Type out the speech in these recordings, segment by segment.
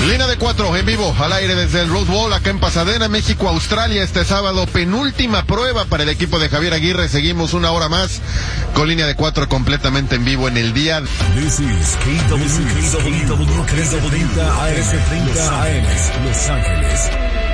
Línea de 4 en vivo, al aire desde el Rose Bowl, acá en Pasadena, México, Australia, este sábado, penúltima prueba para el equipo de Javier Aguirre. Seguimos una hora más con Línea de 4 completamente en vivo en el día. This is KW 1330 AM, Los Ángeles.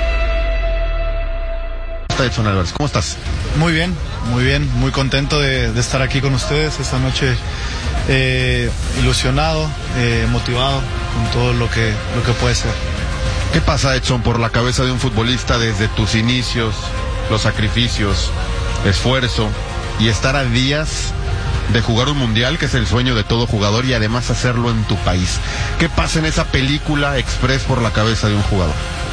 Edson Álvarez, ¿cómo estás? Muy bien, muy contento de estar aquí con ustedes esta noche, ilusionado, motivado con todo lo que puede ser. ¿Qué pasa, Edson, por la cabeza de un futbolista desde tus inicios, los sacrificios, esfuerzo y estar a días de jugar un mundial, que es el sueño de todo jugador, y además hacerlo en tu país? ¿Qué pasa en esa película express por la cabeza de un jugador?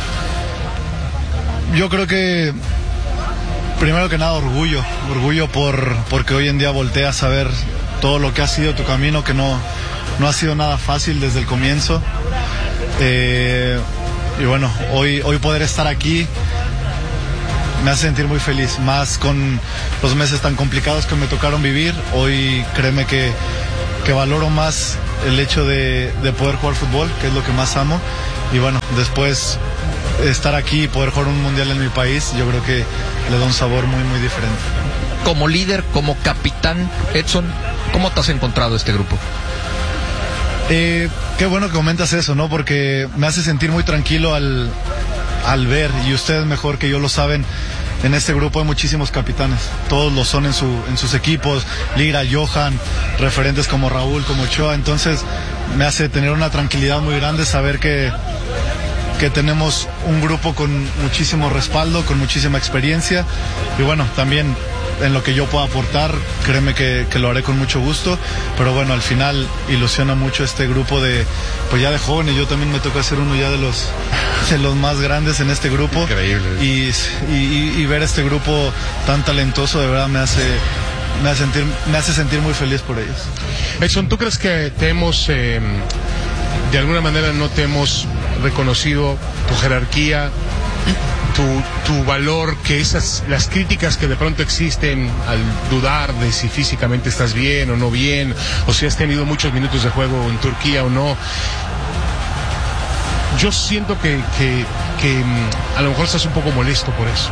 Yo creo que primero que nada orgullo porque hoy en día volteas a ver todo lo que ha sido tu camino, que no ha sido nada fácil desde el comienzo, y bueno, hoy poder estar aquí me hace sentir muy feliz, más con los meses tan complicados que me tocaron vivir. Hoy créeme que valoro más el hecho de poder jugar fútbol, que es lo que más amo, y bueno, después estar aquí y poder jugar un mundial en mi país, yo creo que le da un sabor muy diferente. Como líder, como capitán, Edson, ¿cómo te has encontrado este grupo? Qué bueno que comentas eso, ¿no? Porque me hace sentir muy tranquilo al ver, y ustedes mejor que yo lo saben, en este grupo hay muchísimos capitanes, todos lo son en sus equipos, Lira, Johan, referentes como Raúl, como Ochoa. Entonces me hace tener una tranquilidad muy grande saber que tenemos un grupo con muchísimo respaldo, con muchísima experiencia, y bueno, también en lo que yo pueda aportar, créeme que lo haré con mucho gusto, pero bueno, al final ilusiona mucho este grupo pues ya de jóvenes. Yo también me toca ser uno ya de los más grandes en este grupo. Increíble. Y ver este grupo tan talentoso, de verdad me hace sentir muy feliz por ellos. Edson, ¿tú crees que de alguna manera no te hemos reconocido tu jerarquía, tu valor, que las críticas que de pronto existen al dudar de si físicamente estás bien o no bien, o si has tenido muchos minutos de juego en Turquía o no? Yo siento que a lo mejor estás un poco molesto por eso.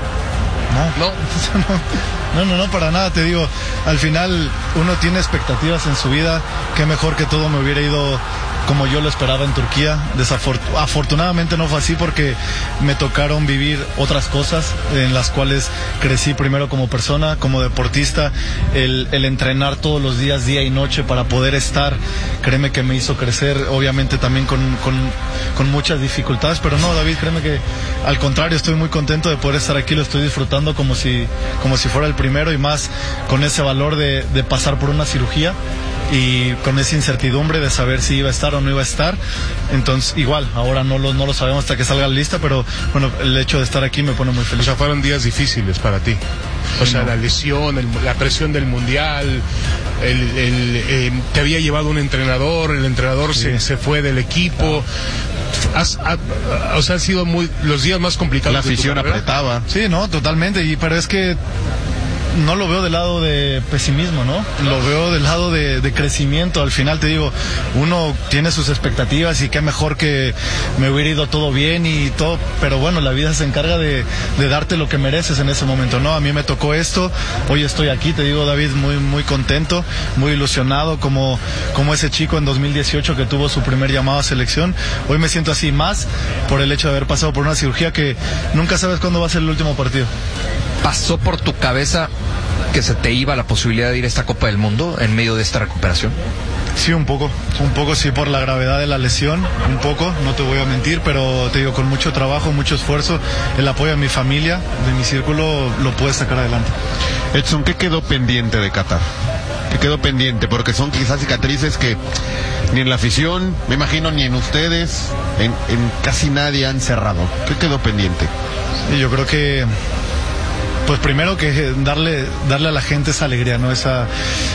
No, para nada, te digo, al final uno tiene expectativas en su vida, qué mejor que todo me hubiera ido como yo lo esperaba en Turquía. Afortunadamente no fue así, porque me tocaron vivir otras cosas en las cuales crecí, primero como persona, como deportista, el entrenar todos los días, día y noche, para poder estar, créeme que me hizo crecer, obviamente también con muchas dificultades, pero no, David, créeme que al contrario, estoy muy contento de poder estar aquí, lo estoy disfrutando como si fuera el primero, y más con ese valor de pasar por una cirugía y con esa incertidumbre de saber si iba a estar o no iba a estar. Entonces igual, ahora no lo sabemos hasta que salga la lista, pero bueno, el hecho de estar aquí me pone muy feliz. O sea, fueron días difíciles para ti. O sea, la lesión, la presión del mundial, te había llevado un entrenador, el entrenador sí. se fue del equipo. O sea, han sido los días más complicados. La afición apretaba. Sí, no, totalmente, pero es que no lo veo del lado de pesimismo, ¿no? Lo veo del lado de crecimiento. Al final, te digo, uno tiene sus expectativas y qué mejor que me hubiera ido todo bien y todo, pero bueno, la vida se encarga de darte lo que mereces en ese momento, ¿no? A mí me tocó esto, hoy estoy aquí, te digo, David, muy contento, muy ilusionado, como ese chico en 2018 que tuvo su primer llamado a selección. Hoy me siento así, más por el hecho de haber pasado por una cirugía que nunca sabes cuándo va a ser el último partido. ¿Pasó por tu cabeza que se te iba la posibilidad de ir a esta Copa del Mundo en medio de esta recuperación? Sí, un poco sí, por la gravedad de la lesión, un poco, no te voy a mentir, pero te digo, con mucho trabajo, mucho esfuerzo, el apoyo de mi familia, de mi círculo, lo puedes sacar adelante. Edson, ¿qué quedó pendiente de Qatar? ¿Qué quedó pendiente? Porque son quizás cicatrices que ni en la afición, me imagino, ni en ustedes, en casi nadie han cerrado. ¿Qué quedó pendiente? Y yo creo que pues primero que darle a la gente esa alegría, ¿no? Esa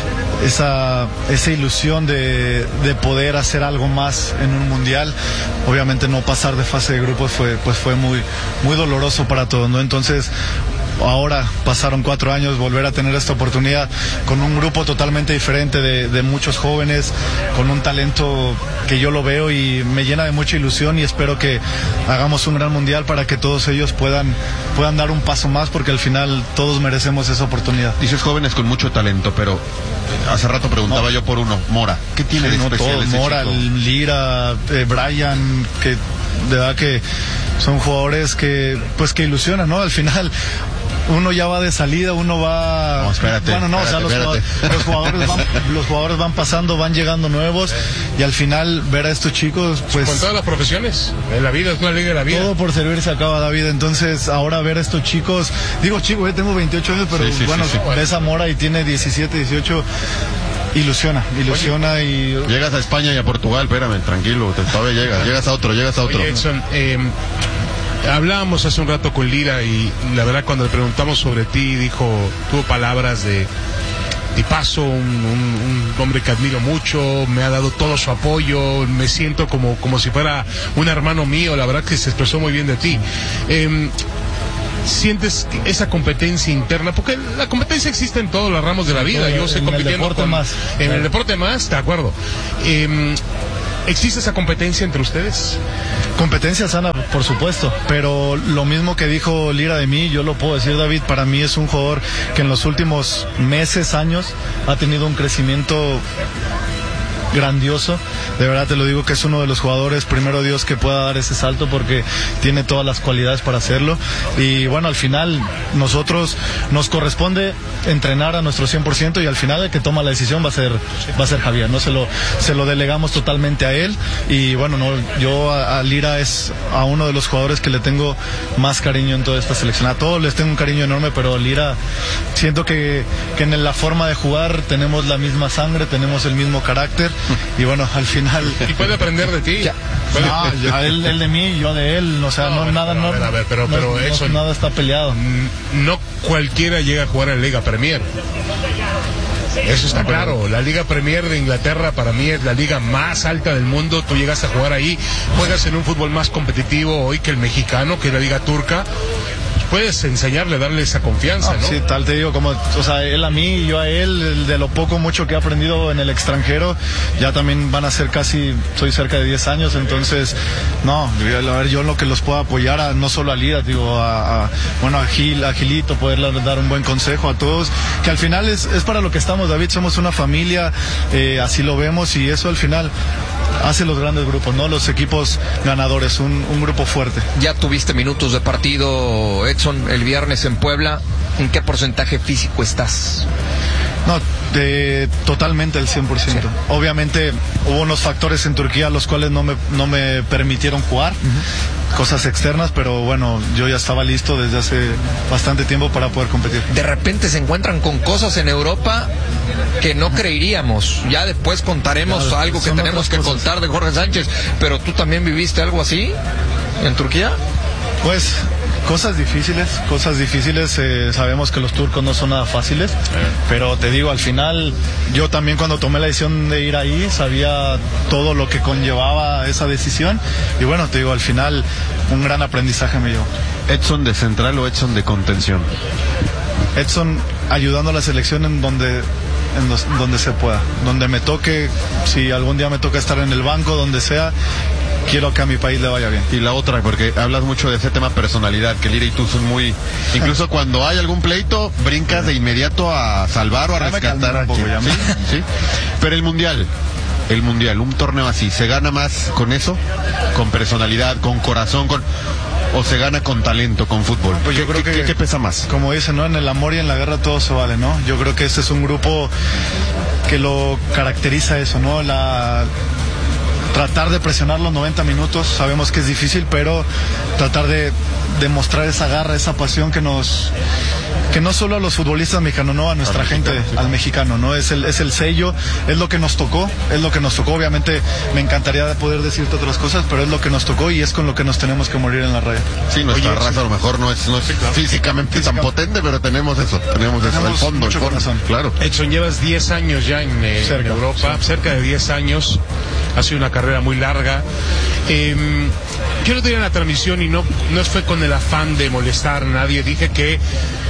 ilusión de poder hacer algo más en un mundial. Obviamente no pasar de fase de grupos fue muy doloroso para todos, ¿no? Entonces ahora pasaron 4 años, volver a tener esta oportunidad con un grupo totalmente diferente de muchos jóvenes, con un talento que yo lo veo y me llena de mucha ilusión, y espero que hagamos un gran mundial para que todos ellos puedan dar un paso más, porque al final todos merecemos esa oportunidad. Dices jóvenes con mucho talento, pero hace rato preguntaba yo por uno, Mora. ¿Qué tiene de especial todos, ese Mora, chico? Lira, Brian, que de verdad que son jugadores que ilusionan, ¿no? Al final uno ya va de salida, uno va... No, espérate. Bueno, no, espérate, o sea, los jugadores van pasando, van llegando nuevos, y al final ver a estos chicos, pues... Con todas las profesiones, en la vida, es una liga de la vida. Todo por servir se acaba, David. Entonces, ahora ver a estos chicos... Digo, chico, yo tengo 28 años, pero Sí. ves a Mora y tiene 17, 18... Ilusiona. Oye, y... Llegas a España y a Portugal, espérame, tranquilo, todavía llegas a otro. Oye, Edson, hablábamos hace un rato con Lira y la verdad cuando le preguntamos sobre ti tuvo palabras de tipazo, un hombre que admiro mucho, me ha dado todo su apoyo, me siento como si fuera un hermano mío, la verdad que se expresó muy bien de ti. ¿Sientes esa competencia interna? Porque la competencia existe en todos los ramos de la vida. Yo sé compitiendo en el deporte más, de acuerdo. ¿Existe esa competencia entre ustedes? Competencia sana, por supuesto, pero lo mismo que dijo Lira de mí, yo lo puedo decir, David. Para mí es un jugador que en los últimos meses, años, ha tenido un crecimiento grandioso. De verdad te lo digo, que es uno de los jugadores, primero Dios, que pueda dar ese salto, porque tiene todas las cualidades para hacerlo. Y bueno, al final nosotros nos corresponde entrenar a nuestro 100%, y al final el que toma la decisión va a ser Javier, ¿no? Se lo delegamos totalmente a él. Y bueno, yo a Lira es a uno de los jugadores que le tengo más cariño en toda esta selección. A todos les tengo un cariño enorme, pero a Lira siento que en la forma de jugar tenemos la misma sangre, tenemos el mismo carácter, y bueno, al final... ¿Y puede aprender de ti? No, él de mí, yo de él, o sea, pero eso nada está peleado. No cualquiera llega a jugar en la Liga Premier. Eso está claro. La Liga Premier de Inglaterra para mí es la liga más alta del mundo. Tú llegas a jugar ahí, juegas en un fútbol más competitivo hoy que el mexicano, que es la Liga Turca. Puedes enseñarle, darle esa confianza, ¿no? Sí, tal te digo, o sea, él a mí y yo a él, de lo poco mucho que he aprendido en el extranjero, ya también van a ser soy cerca de 10 años, entonces, a ver, yo lo que los puedo apoyar, no solo a Lira, digo, a Gilito, poderle dar un buen consejo a todos, que al final es para lo que estamos, David, somos una familia, así lo vemos, y eso al final hace los grandes grupos, ¿no? Los equipos ganadores, un grupo fuerte. Ya tuviste minutos de partido, Edson, el viernes en Puebla. ¿En qué porcentaje físico estás? No, totalmente el 100%. Sí. Obviamente hubo unos factores en Turquía los cuales no me permitieron jugar, cosas externas, pero bueno, yo ya estaba listo desde hace bastante tiempo para poder competir. De repente se encuentran con cosas en Europa que no creeríamos. Ya después contaremos algo que tenemos que contar de Jorge Sánchez, pero tú también viviste algo así en Turquía. Pues cosas difíciles, sabemos que los turcos no son nada fáciles, pero te digo, al final, yo también cuando tomé la decisión de ir ahí, sabía todo lo que conllevaba esa decisión, y bueno, te digo, al final, un gran aprendizaje me llevó. ¿Edson de central o Edson de contención? Edson ayudando a la selección en donde se pueda, donde me toque, si algún día me toca estar en el banco, donde sea, quiero que a mi país le vaya bien. Y la otra, porque hablas mucho de ese tema personalidad, que Lira y tú son muy... Incluso cuando hay algún pleito, brincas de inmediato a salvar o a rescatar a quien. ¿Sí? Pero el mundial, un torneo así, ¿se gana más con eso? ¿Con personalidad, con corazón, o se gana con talento, con fútbol? Pues yo creo que ¿qué pesa más? Como dicen, ¿no? En el amor y en la guerra todo se vale, ¿no? Yo creo que este es un grupo que lo caracteriza eso, ¿no? Tratar de presionar los 90 minutos, sabemos que es difícil, pero tratar de mostrar esa garra, esa pasión que no solo a los futbolistas mexicanos, no, a nuestra gente, al mexicano, ¿no? Es el sello, es lo que nos tocó, obviamente me encantaría poder decirte otras cosas, pero es lo que nos tocó y es con lo que nos tenemos que morir en la raya. Sí, nuestra raza a lo mejor no es físicamente tan potente, pero tenemos eso, el fondo, corazón. Claro. Edson, llevas 10 años ya en Europa, cerca de 10 años, ha sido una carrera muy larga. Yo no tenía la transmisión y no fue con el afán de molestar a nadie, dije que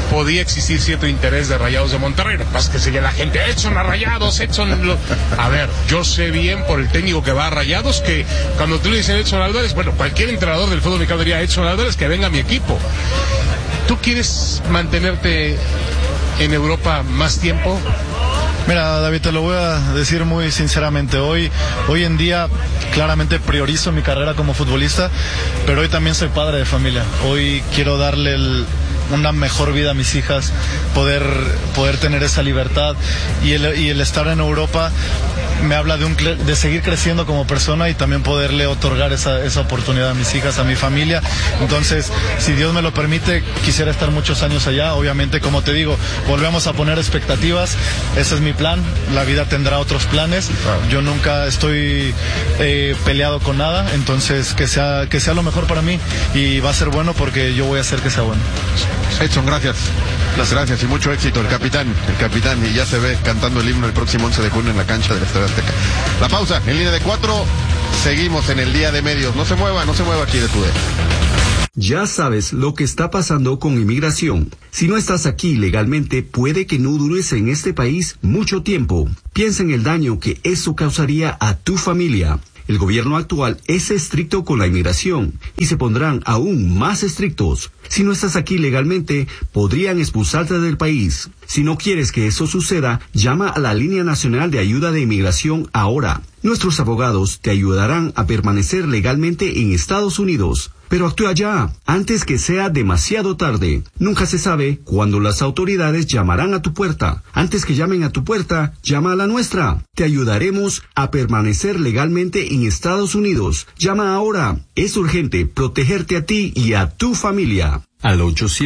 podía existir cierto interés de Rayados de Monterrey. Lo que pasa es que sigue la gente, Edson a Rayados, A ver, yo sé bien por el técnico que va a Rayados que cuando tú le dices Edson Álvarez, bueno, cualquier entrenador del fútbol mexicano diría Edson Álvarez, que venga a mi equipo. ¿Tú quieres mantenerte en Europa más tiempo? Mira, David, te lo voy a decir muy sinceramente. Hoy en día claramente priorizo mi carrera como futbolista, pero hoy también soy padre de familia. Hoy quiero darle una mejor vida a mis hijas, poder tener esa libertad, y el estar en Europa me habla de seguir creciendo como persona y también poderle otorgar esa oportunidad a mis hijas, a mi familia. Entonces, si Dios me lo permite, quisiera estar muchos años allá. Obviamente, como te digo, volvemos a poner expectativas. Ese es mi plan. La vida tendrá otros planes. Yo nunca estoy peleado con nada. Entonces, que sea lo mejor para mí, y va a ser bueno porque yo voy a hacer que sea bueno. Edson, gracias y mucho éxito. El capitán, y ya se ve cantando el himno el próximo 11 de junio en la cancha del Estadio Azteca. La pausa en línea de 4. Seguimos en el día de medios. No se mueva aquí de TUDN. Ya sabes lo que está pasando con inmigración. Si no estás aquí legalmente, puede que no dures en este país mucho tiempo. Piensa en el daño que eso causaría a tu familia. El gobierno actual es estricto con la inmigración y se pondrán aún más estrictos. Si no estás aquí legalmente, podrían expulsarte del país. Si no quieres que eso suceda, llama a la Línea Nacional de Ayuda de Inmigración ahora. Nuestros abogados te ayudarán a permanecer legalmente en Estados Unidos. Pero actúa ya, antes que sea demasiado tarde. Nunca se sabe cuándo las autoridades llamarán a tu puerta. Antes que llamen a tu puerta, llama a la nuestra. Te ayudaremos a permanecer legalmente en Estados Unidos. Llama ahora. Es urgente protegerte a ti y a tu familia. Al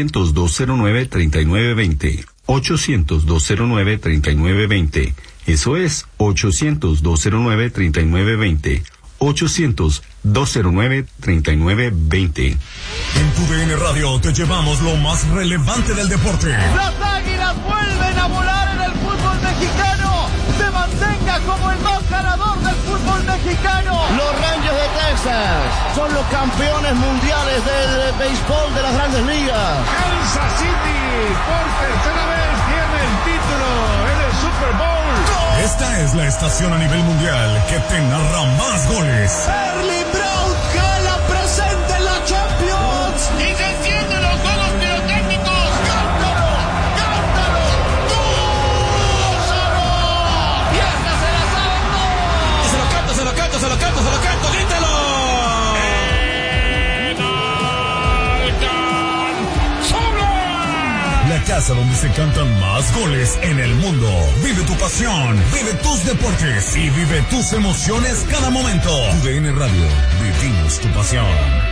800-209-3920. 800-209-3920. Eso es 800-209-3920. 800-209-3920. En TUDN Radio te llevamos lo más relevante del deporte. Las Águilas vuelven a volar en el fútbol mexicano. Se mantenga como el más ganador del fútbol mexicano. Los Rangers de Texas son los campeones mundiales del béisbol de las Grandes Ligas. Kansas City por tercera vez tiene el título en el Super Bowl. Esta es la estación a nivel mundial que te narra más goles. Erling Braut Haaland presente en la Champions. Y se encienden los juegos pirotécnicos. ¡Cántalo! ¡Cántalo! ¡Gózalo! ¡Y esta se la saben todos! Se lo canto, grítalo. La casa donde se cantan más goles en el mundo. Vive tu pasión, vive tus deportes y vive tus emociones cada momento. TUDN Radio, vivimos tu pasión.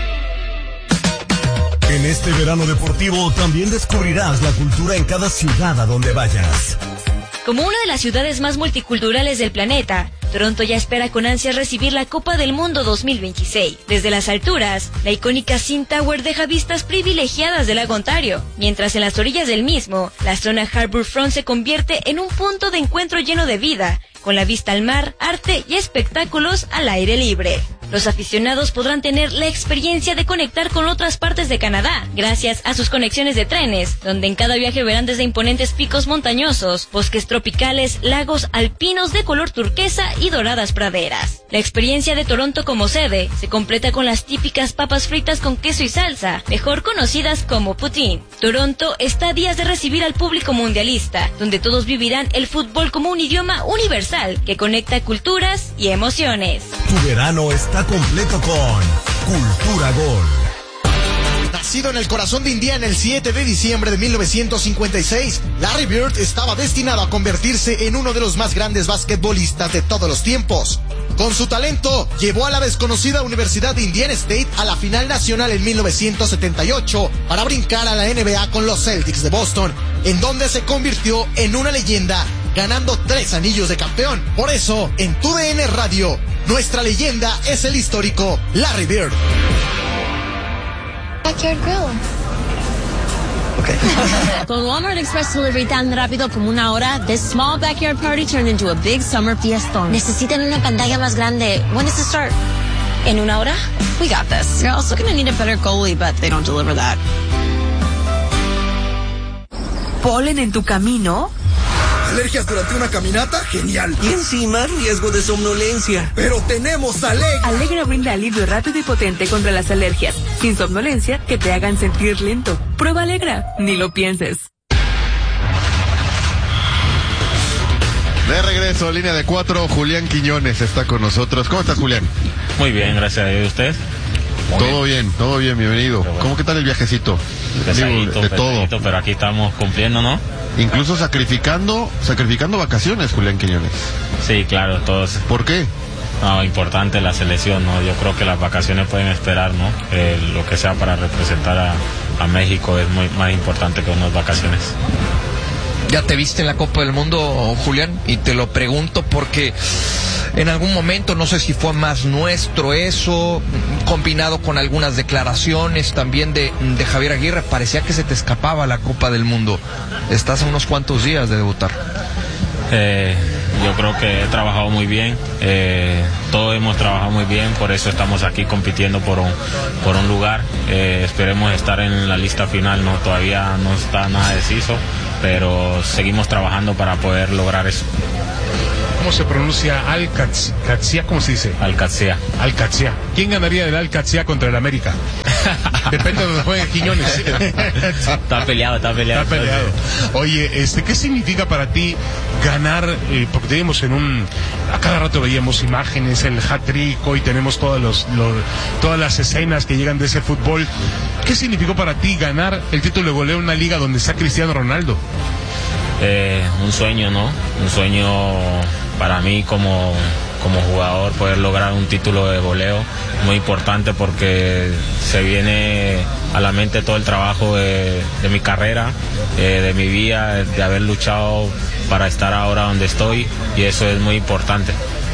En este verano deportivo también descubrirás la cultura en cada ciudad a donde vayas. Como una de las ciudades más multiculturales del planeta, Toronto ya espera con ansias recibir la Copa del Mundo 2026. Desde las alturas, la icónica CN Tower deja vistas privilegiadas del lago Ontario, mientras en las orillas del mismo, la zona Harbourfront se convierte en un punto de encuentro lleno de vida, con la vista al mar, arte y espectáculos al aire libre. Los aficionados podrán tener la experiencia de conectar con otras partes de Canadá, gracias a sus conexiones de trenes, donde en cada viaje verán desde imponentes picos montañosos, bosques tropicales, lagos alpinos de color turquesa y doradas praderas. La experiencia de Toronto como sede se completa con las típicas papas fritas con queso y salsa, mejor conocidas como poutine. Toronto está a días de recibir al público mundialista, donde todos vivirán el fútbol como un idioma universal que conecta culturas y emociones. Tu verano está completo con Cultura Gol. Nacido en el corazón de Indiana el 7 de diciembre de 1956, Larry Bird estaba destinado a convertirse en uno de los más grandes basquetbolistas de todos los tiempos. Con su talento, llevó a la desconocida Universidad de Indiana State a la final nacional en 1978 para brincar a la NBA con los Celtics de Boston, en donde se convirtió en una leyenda, ganando 3 anillos de campeón. Por eso, en TUDN Radio, nuestra leyenda es el histórico Larry Bird. Backyard Grill. Okay. Con Walmart Express Delivery tan rápido como una hora, this small backyard party turned into a big summer fiesta. Necesitan una pantalla más grande. When does it start? ¿En una hora? We got this. You're also going to need a better goalie, but they don't deliver that. polen en tu camino? ¿Alergias durante una caminata? ¡Genial! Y encima, riesgo de somnolencia. ¡Pero tenemos Alegra! Alegra brinda alivio rápido y potente contra las alergias, sin somnolencia que te hagan sentir lento. Prueba Alegra, ni lo pienses. De regreso, línea de 4, Julián Quiñones está con nosotros. ¿Cómo estás, Julián? Muy bien, gracias a Dios. ¿Y usted? Todo bien, bienvenido. Bueno. ¿Cómo qué tal el viajecito? Pesadito, de todo. Pero aquí estamos cumpliendo, ¿no? Incluso sacrificando vacaciones, Julián Quiñones. Sí, claro, todos. ¿Por qué? No, importante la selección, ¿no? Yo creo que las vacaciones pueden esperar, ¿no? Lo que sea para representar a México es muy más importante que unas vacaciones. ¿Ya te viste en la Copa del Mundo, Julián? Y te lo pregunto porque en algún momento, no sé si fue más nuestro eso, combinado con algunas declaraciones también de Javier Aguirre, parecía que se te escapaba la Copa del Mundo. Estás a unos cuantos días de debutar. Yo creo que he trabajado muy bien, todos hemos trabajado muy bien, por eso estamos aquí compitiendo por un lugar. Esperemos estar en la lista final, no, todavía no está nada deciso, pero seguimos trabajando para poder lograr eso. ¿Cómo se pronuncia Al-Qadsiya? ¿Cómo se dice? Al-Qadsiya. Al-Qadsiya. ¿Quién ganaría del Al-Qadsiya contra el América? Depende de donde juegue Quiñones. Está peleado. Oye, ¿qué significa para ti ganar? Porque teníamos a cada rato veíamos imágenes, el hat-trick, hoy tenemos todas las escenas que llegan de ese fútbol. ¿Qué significó para ti ganar el título de goleo en una liga donde está Cristiano Ronaldo? Un sueño, ¿no? Un sueño para mí como jugador, poder lograr un título de goleo, muy importante porque se viene a la mente todo el trabajo de mi carrera, de mi vida, de haber luchado para estar ahora donde estoy, y eso es muy importante.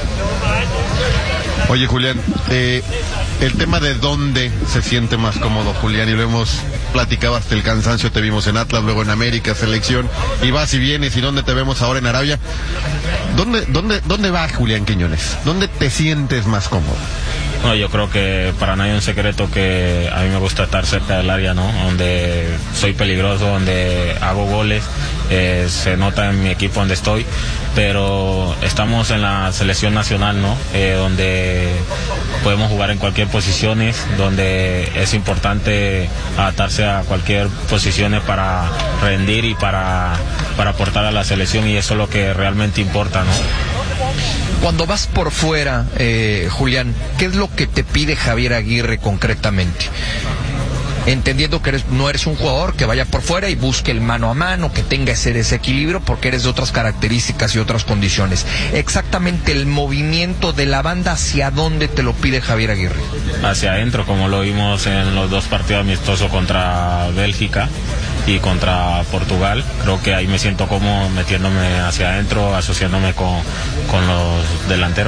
Oye, Julián, el tema de dónde se siente más cómodo, Julián, y lo hemos platicado hasta el cansancio, te vimos en Atlas, luego en América, selección, y vas y vienes, y dónde te vemos ahora en Arabia. ¿Dónde va Julián Quiñones? ¿Dónde te sientes más cómodo? No, yo creo que para nadie es un secreto que a mí me gusta estar cerca del área, ¿no? Donde soy peligroso, donde hago goles, se nota en mi equipo donde estoy, pero estamos en la selección nacional, ¿no? Donde podemos jugar en cualquier posición, donde es importante adaptarse a cualquier posición para rendir y para aportar a la selección, y eso es lo que realmente importa, ¿no? Cuando vas por fuera, Julián, ¿qué es lo que te pide Javier Aguirre concretamente? Entendiendo que no eres un jugador que vaya por fuera y busque el mano a mano, que tenga ese desequilibrio, porque eres de otras características y otras condiciones. Exactamente el movimiento de la banda, ¿hacia dónde te lo pide Javier Aguirre? Hacia adentro, como lo vimos en los dos partidos amistosos contra Bélgica y contra Portugal. Creo que ahí me siento cómodo metiéndome hacia adentro, asociándome con los delanteros.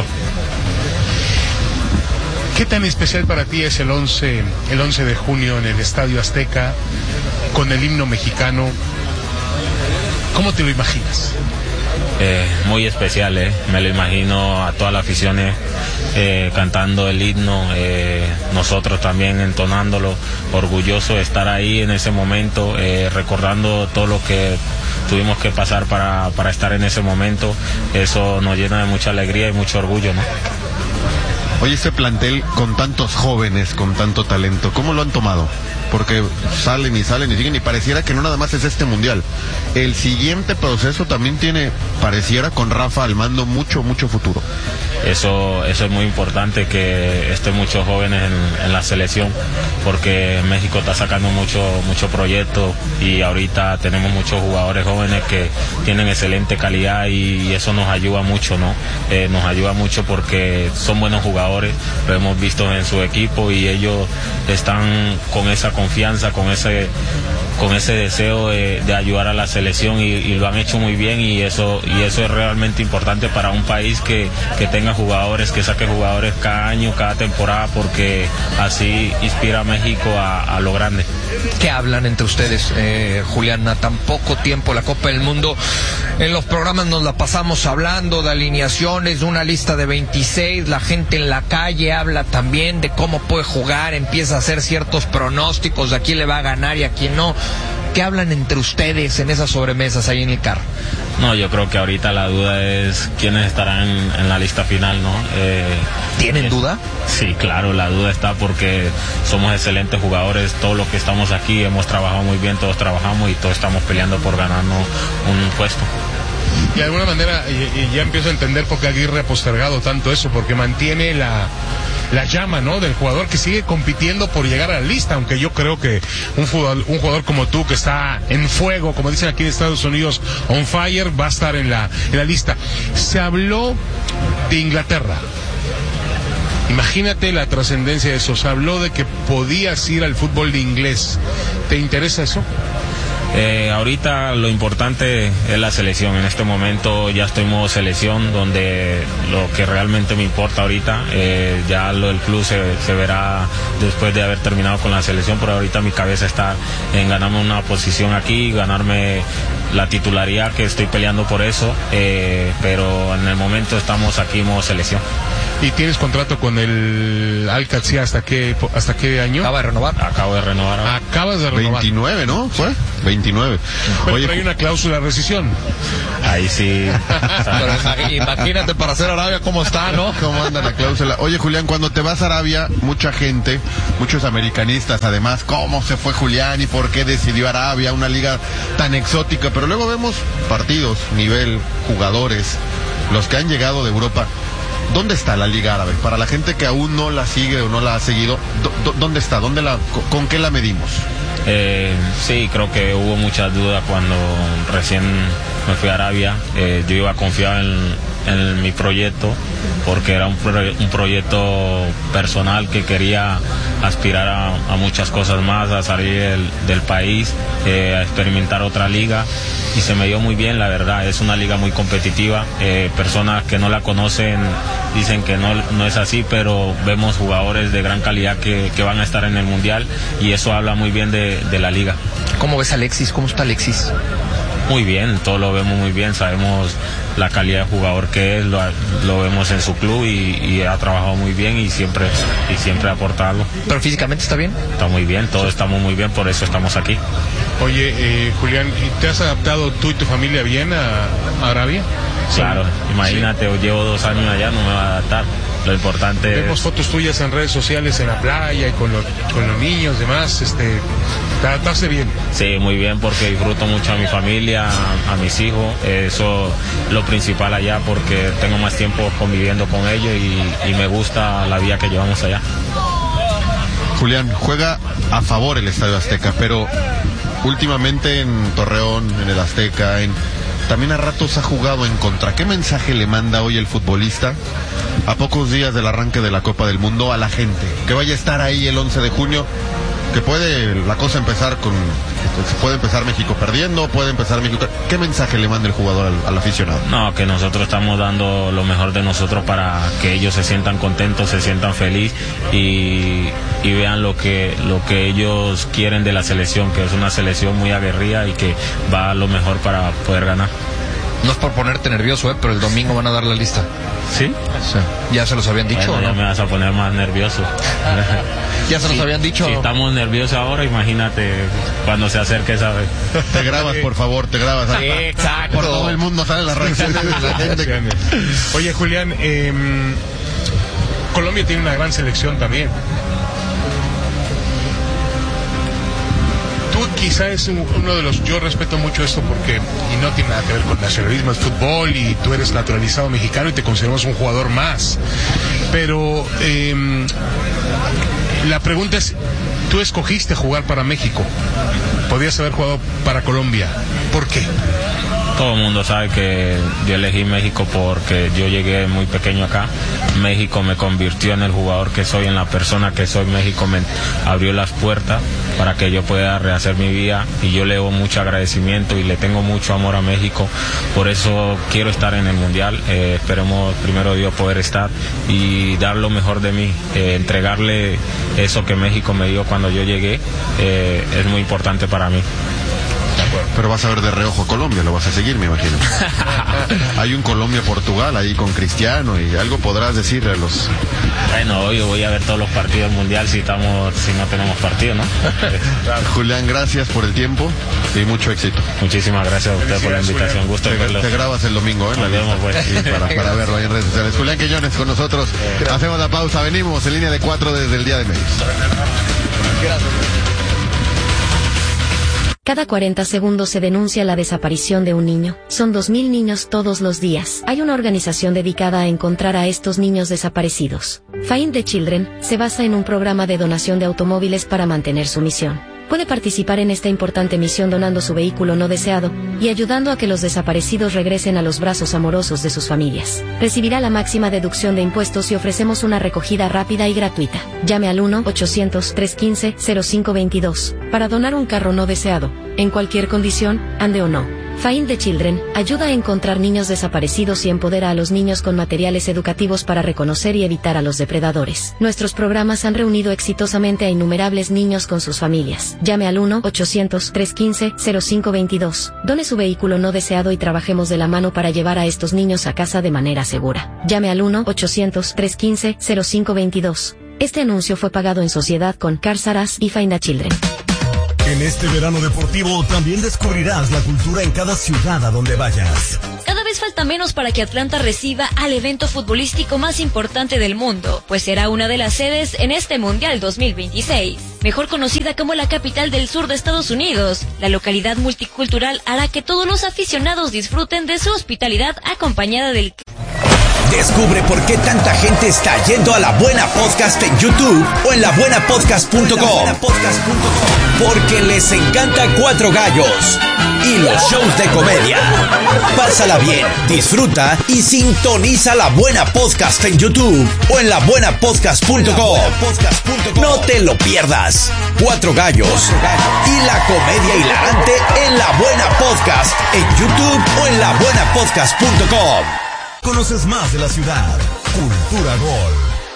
¿Qué tan especial para ti es el 11 de junio en el Estadio Azteca con el himno mexicano? ¿Cómo te lo imaginas? Muy especial, me lo imagino a toda la afición cantando el himno, nosotros también entonándolo, orgulloso de estar ahí en ese momento, recordando todo lo que tuvimos que pasar para estar en ese momento. Eso nos llena de mucha alegría y mucho orgullo, ¿no? Oye, este plantel con tantos jóvenes, con tanto talento, ¿cómo lo han tomado? Porque salen y siguen, y pareciera que no nada más es este mundial. El siguiente proceso también tiene, pareciera, con Rafa al mando, mucho futuro. Eso es muy importante, que estén muchos jóvenes en la selección, porque México está sacando mucho proyecto, y ahorita tenemos muchos jugadores jóvenes que tienen excelente calidad, y eso nos ayuda mucho, ¿no? Nos ayuda mucho porque son buenos jugadores, lo hemos visto en su equipo, y ellos están con esa confianza, con ese deseo de ayudar a la selección, y lo han hecho muy bien, y eso es realmente importante para un país que tenga jugadores, que saque jugadores cada año, cada temporada, porque así inspira a México a lo grande. ¿Qué hablan entre ustedes, Julián? A tan poco tiempo la Copa del Mundo, en los programas nos la pasamos hablando de alineaciones, de una lista de 26, la gente en la calle habla también de cómo puede jugar, empieza a hacer ciertos pronósticos de a quién le va a ganar y a quién no. ¿Qué hablan entre ustedes en esas sobremesas ahí en el carro? No, yo creo que ahorita la duda es quiénes estarán en la lista final, ¿no? ¿Tienen duda? Sí, claro, la duda está porque somos excelentes jugadores, todos los que estamos aquí hemos trabajado muy bien, todos trabajamos y todos estamos peleando por ganarnos un puesto. Y de alguna manera ya empiezo a entender por qué Aguirre ha postergado tanto eso, porque mantiene la llama, ¿no?, del jugador que sigue compitiendo por llegar a la lista, aunque yo creo que un jugador como tú, que está en fuego, como dicen aquí en Estados Unidos, on fire, va a estar en la lista. Se habló de Inglaterra. Imagínate la trascendencia de eso. Se habló de que podías ir al fútbol de inglés. ¿Te interesa eso? Ahorita lo importante es la selección. En este momento ya estoy en modo selección, donde lo que realmente me importa ahorita, ya lo del club se verá después de haber terminado con la selección, pero ahorita mi cabeza está en ganarme una posición aquí, ganarme la titularidad, que estoy peleando por eso, pero en el momento estamos aquí en modo selección. ¿Y tienes contrato con el Alcací hasta qué año? Acabo de renovar. Acabas de renovar. 29, ¿no? ¿Fue? 29. Oye, pero hay una cláusula de rescisión. Ahí sí. Pero imagínate para hacer Arabia cómo está, ¿no? ¿Cómo anda la cláusula? Oye, Julián, cuando te vas a Arabia, mucha gente, muchos americanistas además, ¿cómo se fue Julián y por qué decidió Arabia, una liga tan exótica? Pero luego vemos partidos, nivel, jugadores, los que han llegado de Europa. ¿Dónde está la Liga Árabe? Para la gente que aún no la sigue o no la ha seguido, ¿dónde está? ¿Con qué la medimos? Sí, creo que hubo muchas dudas cuando recién me fui a Arabia. Yo iba confiado en mi proyecto, porque era un proyecto personal que quería aspirar a muchas cosas más, a salir del país, a experimentar otra liga, y se me dio muy bien, la verdad. Es una liga muy competitiva. Personas que no la conocen dicen que no es así, pero vemos jugadores de gran calidad que van a estar en el Mundial, y eso habla muy bien de la liga. ¿Cómo ves a Alexis? ¿Cómo está Alexis? Muy bien, todo lo vemos muy bien, sabemos la calidad de jugador que es, lo vemos en su club y ha trabajado muy bien y siempre ha aportado. ¿Pero físicamente está bien? Está muy bien, todos estamos muy bien, por eso estamos aquí. Oye, Julián, ¿te has adaptado tú y tu familia bien a Arabia? Claro, imagínate, llevo 2 años allá, no me va a adaptar. Lo importante Vemos fotos tuyas en redes sociales en la playa y con los niños, demás, ¿te adaptaste bien? Sí, muy bien, porque disfruto mucho a mi familia, a mis hijos. Eso es lo principal allá, porque tengo más tiempo conviviendo con ellos y me gusta la vida que llevamos allá. Julián, juega a favor el Estadio Azteca, pero últimamente en Torreón, en el Azteca, también a ratos ha jugado en contra. ¿Qué mensaje le manda hoy el futbolista a pocos días del arranque de la Copa del Mundo a la gente? Que vaya a estar ahí el 11 de junio, que puede la cosa empezar puede empezar México perdiendo, puede empezar México. ¿Qué mensaje le manda el jugador al aficionado? No, que nosotros estamos dando lo mejor de nosotros para que ellos se sientan contentos, se sientan felices y vean lo que ellos quieren de la selección, que es una selección muy aguerrida y que va a lo mejor para poder ganar. No es por ponerte nervioso, pero el domingo van a dar la lista. ¿Sí? Sí. ¿Ya se los habían dicho? Bueno, ¿o no? Ya me vas a poner más nervioso. ¿Ya se los habían dicho? Si estamos nerviosos ahora, imagínate cuando se acerque esa vez. Te grabas, por favor, te grabas. Sí, exacto. Por todo el mundo sale la reacción de la gente. Oye, Julián, Colombia tiene una gran selección también. Tú quizá es uno de los... Yo respeto mucho esto porque, y no tiene nada que ver con nacionalismo, es fútbol y tú eres naturalizado mexicano y te consideramos un jugador más. Pero la pregunta es, tú escogiste jugar para México, podías haber jugado para Colombia, ¿por qué? Todo el mundo sabe que yo elegí México porque yo llegué muy pequeño acá. México me convirtió en el jugador que soy, en la persona que soy. México me abrió las puertas para que yo pueda rehacer mi vida y yo le debo mucho agradecimiento y le tengo mucho amor a México. Por eso quiero estar en el Mundial. Esperemos primero Dios poder estar y dar lo mejor de mí, entregarle eso que México me dio cuando yo llegué. Es muy importante para mí. acuerdo. Pero vas a ver de reojo a Colombia, lo vas a seguir, me imagino. Hay un Colombia-Portugal ahí con Cristiano y algo podrás decirle a los... Bueno, hoy voy a ver todos los partidos del Mundial si no tenemos partido, ¿no? Julián, gracias por el tiempo y mucho éxito. Muchísimas gracias a usted por la invitación. Gusto en verlo. Te grabas el domingo, ¿eh? Nos vemos, pues. Sí, para verlo ahí en redes sociales. Julián Quiñones con nosotros. Hacemos la pausa, venimos en línea de 4 desde el Día de Medios. Gracias. Cada 40 segundos se denuncia la desaparición de un niño. Son 2.000 niños todos los días. Hay una organización dedicada a encontrar a estos niños desaparecidos. Find the Children se basa en un programa de donación de automóviles para mantener su misión. Puede participar en esta importante misión donando su vehículo no deseado y ayudando a que los desaparecidos regresen a los brazos amorosos de sus familias. Recibirá la máxima deducción de impuestos y ofrecemos una recogida rápida y gratuita. Llame al 1-800-315-0522 para donar un carro no deseado, en cualquier condición, ande o no. Find the Children ayuda a encontrar niños desaparecidos y empodera a los niños con materiales educativos para reconocer y evitar a los depredadores. Nuestros programas han reunido exitosamente a innumerables niños con sus familias. Llame al 1-800-315-0522. Done su vehículo no deseado y trabajemos de la mano para llevar a estos niños a casa de manera segura. Llame al 1-800-315-0522. Este anuncio fue pagado en sociedad con Cars R Us y Find the Children. En este verano deportivo también descubrirás la cultura en cada ciudad a donde vayas. Cada vez falta menos para que Atlanta reciba al evento futbolístico más importante del mundo, pues será una de las sedes en este Mundial 2026. Mejor conocida como la capital del sur de Estados Unidos, la localidad multicultural hará que todos los aficionados disfruten de su hospitalidad acompañada del... Descubre por qué tanta gente está yendo a La Buena Podcast en YouTube o en labuenapodcast.com. Porque les encanta Cuatro Gallos y los shows de comedia. Pásala bien, disfruta y sintoniza La Buena Podcast en YouTube o en labuenapodcast.com. No te lo pierdas. Cuatro Gallos y la comedia hilarante en La Buena Podcast en YouTube o en labuenapodcast.com. Conoces más de la ciudad. Cultura Gol.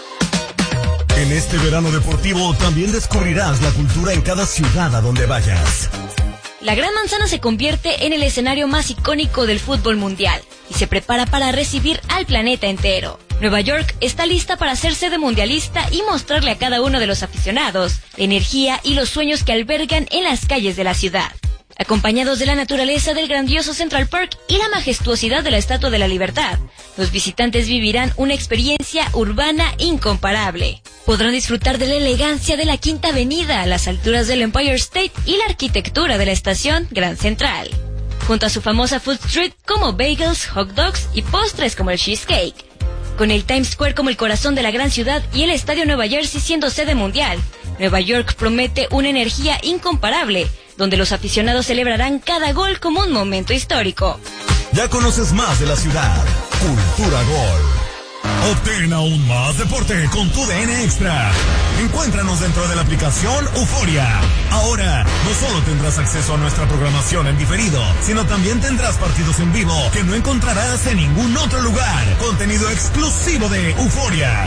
En este verano deportivo también descubrirás la cultura en cada ciudad a donde vayas. La Gran Manzana se convierte en el escenario más icónico del fútbol mundial y se prepara para recibir al planeta entero. Nueva York está lista para ser sede mundialista y mostrarle a cada uno de los aficionados la energía y los sueños que albergan en las calles de la ciudad. Acompañados de la naturaleza del grandioso Central Park y la majestuosidad de la Estatua de la Libertad, los visitantes vivirán una experiencia urbana incomparable. Podrán disfrutar de la elegancia de la Quinta Avenida a las alturas del Empire State y la arquitectura de la estación Grand Central, junto a su famosa Food Street como bagels, hot dogs y postres como el cheesecake. Con el Times Square como el corazón de la gran ciudad y el Estadio Nueva Jersey siendo sede mundial, Nueva York promete una energía incomparable, donde los aficionados celebrarán cada gol como un momento histórico. Ya conoces más de la ciudad. Cultura Gol. Obtén aún más deporte con tu DN Extra. Encuéntranos dentro de la aplicación Euforia. Ahora, no solo tendrás acceso a nuestra programación en diferido, sino también tendrás partidos en vivo que no encontrarás en ningún otro lugar. Contenido exclusivo de Euforia.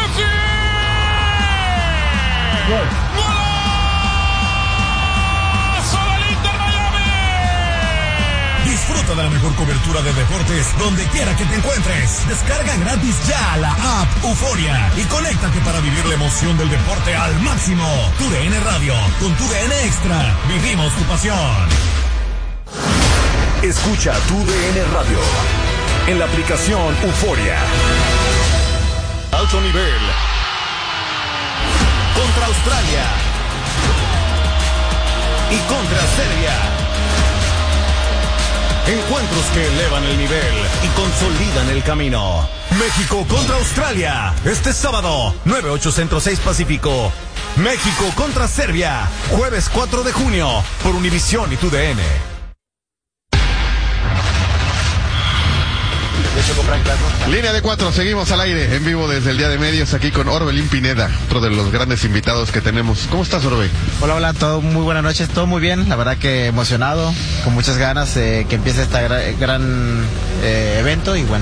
Disfruta de la mejor cobertura de deportes donde quiera que te encuentres. Descarga gratis ya la app Euforia y conéctate para vivir la emoción del deporte al máximo. Tu DN Radio, con tu DN Extra, vivimos tu pasión. Escucha tu DN Radio en la aplicación Euforia. Alto nivel. Contra Australia y contra Serbia. Encuentros que elevan el nivel y consolidan el camino. México contra Australia, este sábado, 9-8 Centro 6 Pacífico. México contra Serbia, jueves 4 de junio, por Univisión y TUDN. Línea de 4, seguimos al aire, en vivo desde el Día de Medios, aquí con Orbelín Pineda, otro de los grandes invitados que tenemos. ¿Cómo estás, Orbe? Hola, todo muy buenas noches, todo muy bien, la verdad que emocionado, con muchas ganas de que empiece este gran evento y bueno,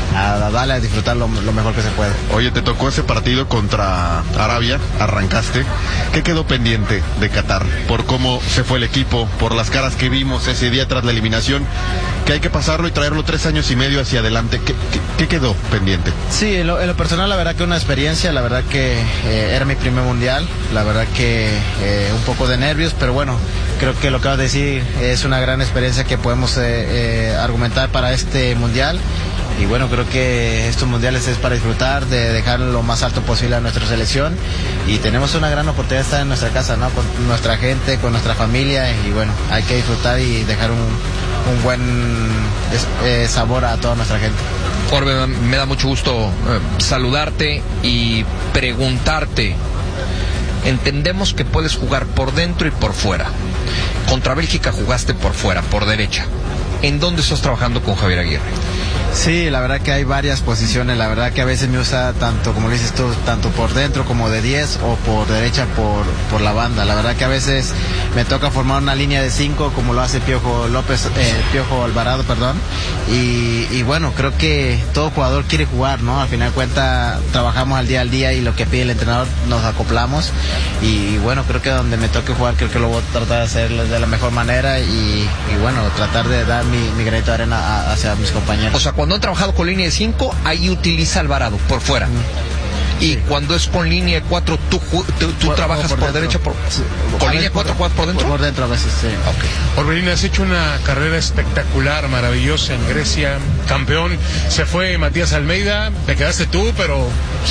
darle a disfrutar lo mejor que se puede. Oye, te tocó ese partido contra Arabia, arrancaste. ¿Qué quedó pendiente de Qatar? Por cómo se fue el equipo, por las caras que vimos ese día tras la eliminación, que hay que pasarlo y traerlo 3 años y medio hacia adelante. ¿Qué quedó pendiente? Sí, en lo personal, la verdad que una experiencia, la verdad que era mi primer mundial, la verdad que un poco de nervios, pero bueno, creo que lo que acabas de decir es una gran experiencia que podemos argumentar para este mundial. Y bueno, creo que estos mundiales es para disfrutar, de dejar lo más alto posible a nuestra selección, y tenemos una gran oportunidad de estar en nuestra casa, ¿no? Con nuestra gente, con nuestra familia, y bueno, hay que disfrutar y dejar un buen sabor a toda nuestra gente. Orbe, me da mucho gusto saludarte y preguntarte. Entendemos que puedes jugar por dentro y por fuera. Contra Bélgica jugaste por fuera, por derecha. ¿En dónde estás trabajando con Javier Aguirre? Sí, la verdad que hay varias posiciones, la verdad que a veces me usa tanto, como lo dices tú, tanto por dentro como de 10 o por derecha por la banda. La verdad que a veces me toca formar una línea de 5 como lo hace Piojo Alvarado, perdón. Y bueno, creo que todo jugador quiere jugar, ¿no? Al final de cuentas trabajamos al día y lo que pide el entrenador nos acoplamos, y bueno, creo que donde me toque jugar creo que lo voy a tratar de hacer de la mejor manera y bueno, tratar de dar mi granito de arena hacia mis compañeros. O sea, cuando han trabajado con línea de 5, ahí utiliza Alvarado por fuera. Y sí. Cuando es con línea de 4, tú trabajas por derecha. Sí. ¿Con línea de 4 juegas por dentro? Por dentro a veces, sí. Okay. Orbelín, has hecho una carrera espectacular, maravillosa en Grecia, campeón. Se fue Matías Almeida, te quedaste tú, pero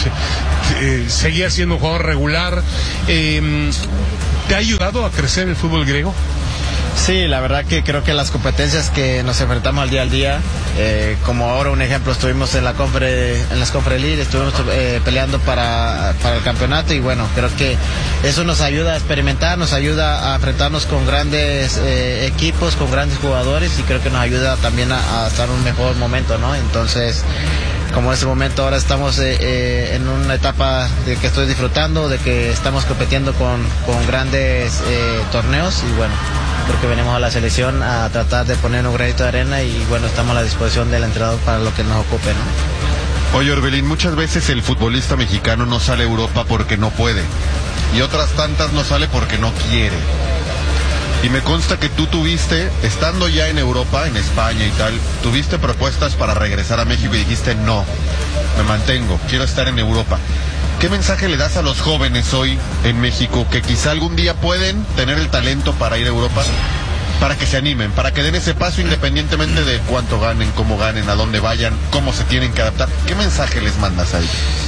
seguías siendo un jugador regular. ¿Te ha ayudado a crecer el fútbol griego? Sí, la verdad que creo que las competencias que nos enfrentamos al día, como ahora un ejemplo, estuvimos en las Conference League, estuvimos peleando para el campeonato, y bueno, creo que eso nos ayuda a experimentar, nos ayuda a enfrentarnos con grandes equipos, con grandes jugadores, y creo que nos ayuda también a estar en un mejor momento, ¿no? Entonces, como en ese momento ahora estamos en una etapa de que estoy disfrutando, de que estamos compitiendo con grandes torneos, y bueno, creo que venimos a la selección a tratar de poner un granito de arena, y bueno, estamos a la disposición del entrenador para lo que nos ocupe, ¿no? Oye, Orbelín, muchas veces el futbolista mexicano no sale a Europa porque no puede, y otras tantas no sale porque no quiere. Y me consta que tú tuviste, estando ya en Europa, en España y tal, tuviste propuestas para regresar a México y dijiste no, me mantengo, quiero estar en Europa. ¿Qué mensaje le das a los jóvenes hoy en México que quizá algún día pueden tener el talento para ir a Europa, para que se animen, para que den ese paso independientemente de cuánto ganen, cómo ganen, a dónde vayan, cómo se tienen que adaptar? ¿Qué mensaje les mandas a ellos?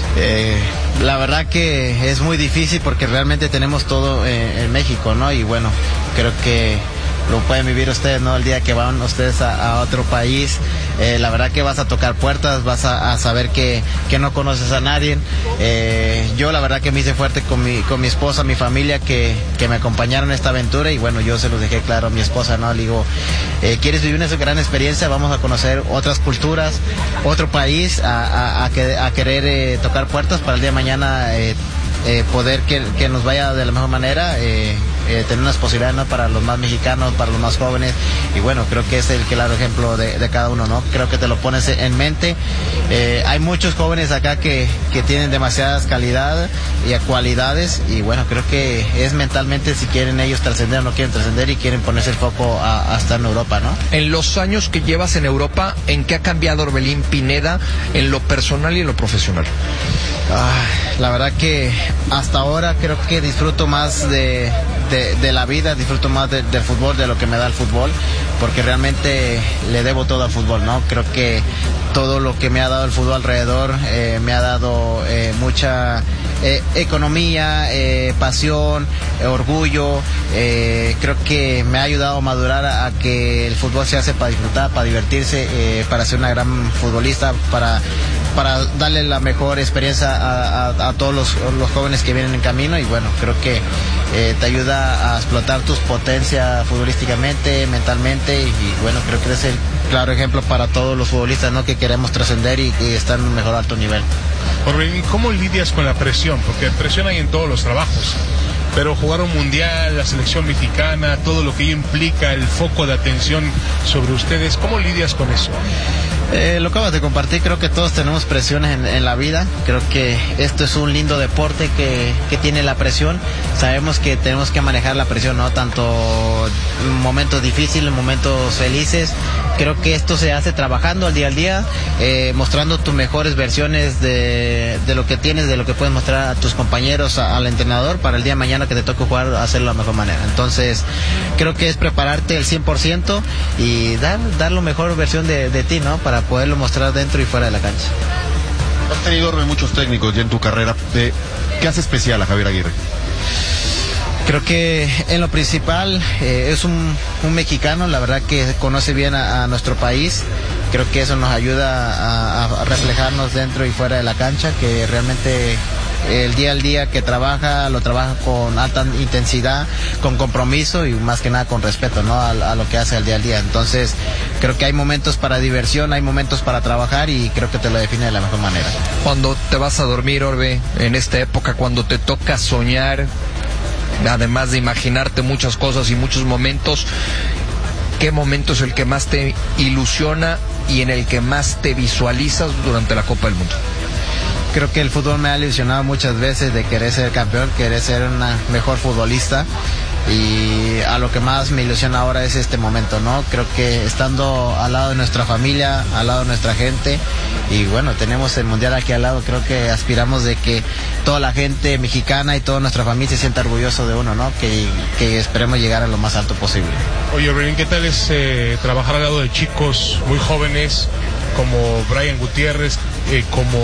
La verdad que es muy difícil porque realmente tenemos todo en México, ¿no? Y bueno, creo que lo pueden vivir ustedes, ¿no? El día que van ustedes a otro país, la verdad que vas a tocar puertas, vas a saber que no conoces a nadie. Yo la verdad que me hice fuerte con mi esposa, mi familia, que me acompañaron en esta aventura, y bueno, yo se los dejé claro a mi esposa, ¿no? Le digo, ¿quieres vivir una gran experiencia? Vamos a conocer otras culturas, otro país, a querer tocar puertas para el día de mañana poder que nos vaya de la mejor manera, tener unas posibilidades, ¿no? Para los más mexicanos, para los más jóvenes, y bueno, creo que es el claro ejemplo de cada uno, ¿no? Creo que te lo pones en mente. Hay muchos jóvenes acá que tienen demasiadas calidad y cualidades, y bueno, creo que es mentalmente si quieren ellos trascender o no quieren trascender, y quieren ponerse el foco a estar en Europa, ¿no? En los años que llevas en Europa, ¿en qué ha cambiado Orbelín Pineda en lo personal y en lo profesional? La verdad que hasta ahora creo que disfruto más de la vida, disfruto más del fútbol, de lo que me da el fútbol, porque realmente le debo todo al fútbol, ¿no? Creo que todo lo que me ha dado el fútbol alrededor me ha dado mucha economía, pasión, orgullo. Creo que me ha ayudado a madurar a que el fútbol se hace para disfrutar, para divertirse, para ser una gran futbolista, para darle la mejor experiencia a todos los jóvenes que vienen en camino, y bueno, creo que te ayuda a explotar tus potencias futbolísticamente, mentalmente, y bueno, creo que es el claro ejemplo para todos los futbolistas, ¿no? Que queremos trascender y estar en un mejor alto nivel. ¿Cómo lidias con la presión? Porque presión hay en todos los trabajos, pero jugar un mundial, la selección mexicana, todo lo que ello implica, el foco de atención sobre ustedes, ¿cómo lidias con eso? Lo acabas de compartir, creo que todos tenemos presiones en la vida, creo que esto es un lindo deporte que tiene la presión, sabemos que tenemos que manejar la presión, ¿no? Tanto en momentos difíciles, momentos felices, creo que esto se hace trabajando al día, mostrando tus mejores versiones de lo que tienes, de lo que puedes mostrar a tus compañeros, al entrenador, para el día de mañana que te toque jugar, hacerlo de la mejor manera. Entonces, creo que es prepararte el 100% y dar la mejor versión de ti, ¿no? Para poderlo mostrar dentro y fuera de la cancha. Has tenido muchos técnicos ya en tu carrera. ¿Qué hace especial a Javier Aguirre? Creo que en lo principal es un mexicano, la verdad que conoce bien a nuestro país. Creo que eso nos ayuda a reflejarnos dentro y fuera de la cancha, que realmente el día al día que lo trabaja con alta intensidad, con compromiso y más que nada con respeto, ¿no? A lo que hace al día al día. Entonces, creo que hay momentos para diversión, hay momentos para trabajar y creo que te lo define de la mejor manera. Cuando te vas a dormir, Orbe, en esta época, cuando te toca soñar, además de imaginarte muchas cosas y muchos momentos, ¿qué momento es el que más te ilusiona y en el que más te visualizas durante la Copa del Mundo? Creo que el fútbol me ha ilusionado muchas veces de querer ser campeón, querer ser una mejor futbolista, y a lo que más me ilusiona ahora es este momento, ¿no? Creo que estando al lado de nuestra familia, al lado de nuestra gente, y bueno, tenemos el mundial aquí al lado, creo que aspiramos de que toda la gente mexicana y toda nuestra familia se sienta orgulloso de uno, ¿no? Que esperemos llegar a lo más alto posible. Oye, Orbelín, ¿qué tal es trabajar al lado de chicos muy jóvenes como Brian Gutiérrez, como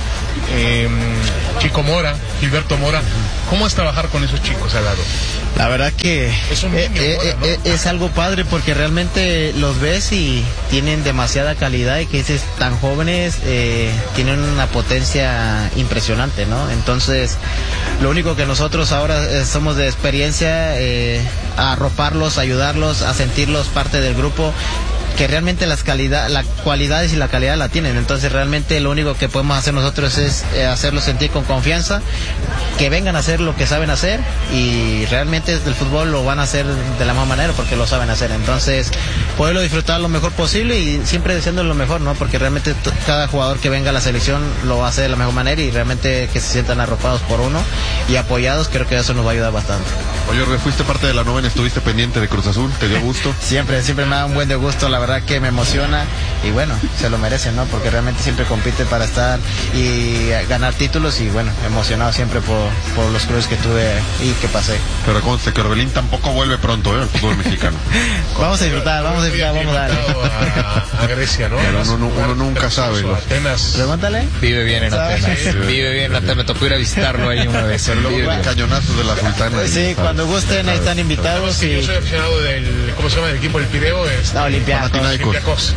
Chico Mora, Gilberto Mora? ¿Cómo es trabajar con esos chicos al lado? La verdad que es un niño, Mora, ¿no? Es algo padre porque realmente los ves y tienen demasiada calidad, y que dices, tan jóvenes, tienen una potencia impresionante, ¿no? Entonces, lo único que nosotros ahora somos de experiencia, a arroparlos, ayudarlos, a sentirlos parte del grupo, que realmente las cualidades y la calidad la tienen. Entonces realmente lo único que podemos hacer nosotros es hacerlos sentir con confianza, que vengan a hacer lo que saben hacer, y realmente el fútbol lo van a hacer de la misma manera porque lo saben hacer. Entonces poderlo disfrutar lo mejor posible y siempre deseando lo mejor, ¿no? Porque realmente cada jugador que venga a la selección lo va a hacer de la mejor manera, y realmente que se sientan arropados por uno y apoyados, creo que eso nos va a ayudar bastante. Oye, Orbe, fuiste parte de la novena, estuviste pendiente de Cruz Azul, ¿te dio gusto? Siempre me da un buen de gusto, la verdad que me emociona, y bueno, se lo merecen, ¿no? Porque realmente siempre compite para estar y ganar títulos, y bueno, emocionado siempre por los clubes que tuve y que pasé. Pero conste que Orbelín tampoco vuelve pronto, al fútbol mexicano. Vamos a disfrutar, vamos a dar. A Grecia, ¿no? Pero uno nunca sabe. Atenas. Pregúntale. Vive bien en Atenas. Vive bien en Atenas. Me tocó ir a visitarlo ahí una vez. Cañonazos de la Sultana. Sí, cuando gusten, ahí están invitados. Sí, yo soy aficionado del, ¿cómo se llama el equipo del Pireo? Olympiacos.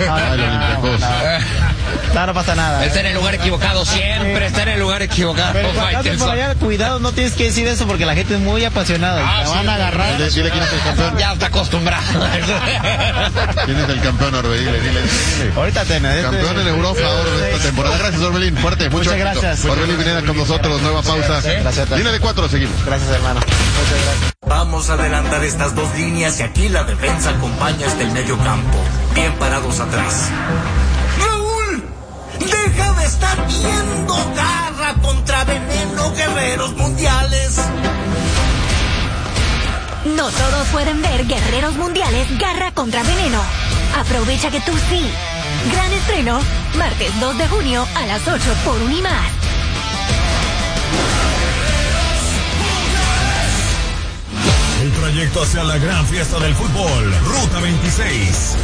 No pasa nada. Está en el lugar equivocado, siempre está en el lugar equivocado. Pero por allá, cuidado, no tienes que decir eso porque la gente es muy apasionada. Te van a agarrar. Dile quién es el campeón. Ya está acostumbrado. ¿Quién es el campeón, Orbe? Dile. Ahorita tenés. Campeón en Europa ahora esta temporada. Gracias, Orbelín. Fuerte, muchas gracias. Orbelín Pineda con nosotros, nueva pausa. Gracias. Línea de 4, seguimos. Gracias, hermano. Muchas gracias. Vamos a adelantar estas dos líneas y aquí la defensa acompaña hasta el medio campo. Bien parados atrás. ¡Raúl! ¡Deja de estar viendo Garra contra Veneno, Guerreros Mundiales! No todos pueden ver Guerreros Mundiales Garra contra Veneno. Aprovecha que tú sí. Gran estreno, martes 2 de junio a las 8 por Unimás. El trayecto hacia la gran fiesta del fútbol, Ruta 26.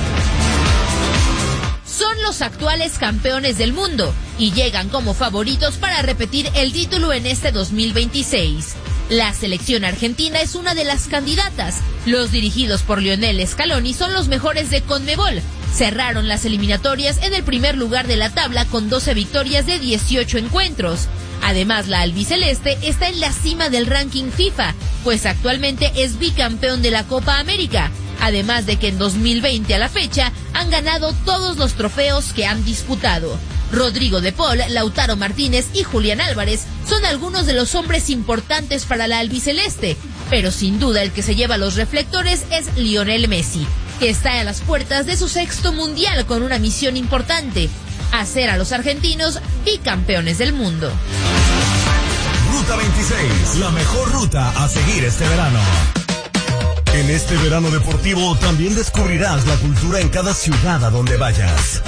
Son los actuales campeones del mundo y llegan como favoritos para repetir el título en este 2026. La selección argentina es una de las candidatas. Los dirigidos por Lionel Scaloni son los mejores de CONMEBOL. Cerraron las eliminatorias en el primer lugar de la tabla con 12 victorias de 18 encuentros. Además, la albiceleste está en la cima del ranking FIFA, pues actualmente es bicampeón de la Copa América. Además de que en 2020 a la fecha han ganado todos los trofeos que han disputado. Rodrigo de Paul, Lautaro Martínez y Julián Álvarez son algunos de los hombres importantes para la albiceleste, pero sin duda el que se lleva los reflectores es Lionel Messi. que está a las puertas de su 6º mundial con una misión importante: hacer a los argentinos bicampeones del mundo. Ruta 26, la mejor ruta a seguir este verano. En este verano deportivo también descubrirás la cultura en cada ciudad a donde vayas.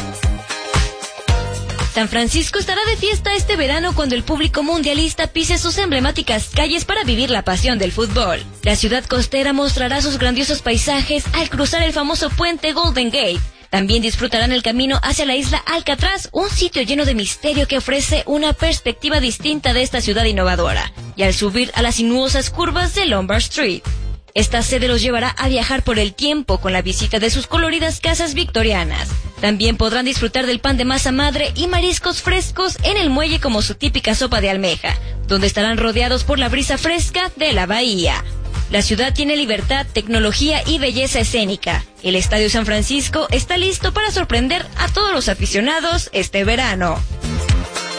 San Francisco estará de fiesta este verano cuando el público mundialista pise sus emblemáticas calles para vivir la pasión del fútbol. La ciudad costera mostrará sus grandiosos paisajes al cruzar el famoso puente Golden Gate. También disfrutarán el camino hacia la isla Alcatraz, un sitio lleno de misterio que ofrece una perspectiva distinta de esta ciudad innovadora, y al subir a las sinuosas curvas de Lombard Street. Esta sede los llevará a viajar por el tiempo con la visita de sus coloridas casas victorianas. También podrán disfrutar del pan de masa madre y mariscos frescos en el muelle como su típica sopa de almeja, donde estarán rodeados por la brisa fresca de la bahía. La ciudad tiene libertad, tecnología y belleza escénica. El Estadio San Francisco está listo para sorprender a todos los aficionados este verano.